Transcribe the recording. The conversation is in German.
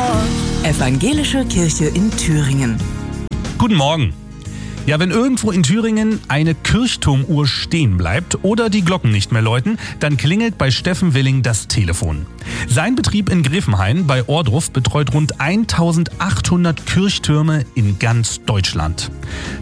Evangelische Kirche in Thüringen. Guten Morgen. Ja, wenn irgendwo in Thüringen eine Kirchturmuhr stehen bleibt oder die Glocken nicht mehr läuten, dann klingelt bei Steffen Willing das Telefon. Sein Betrieb in Gräfenhain bei Ohrdruf betreut rund 1800 Kirchtürme in ganz Deutschland.